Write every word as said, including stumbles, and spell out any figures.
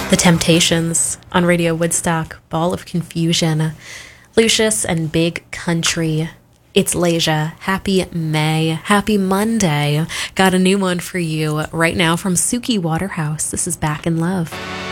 The Temptations on Radio Woodstock, Ball of Confusion. Lucius and Big Country. It's Leisure. Happy May. Happy Monday. Got a new one for you right now from Suki Waterhouse. This is Back in Love.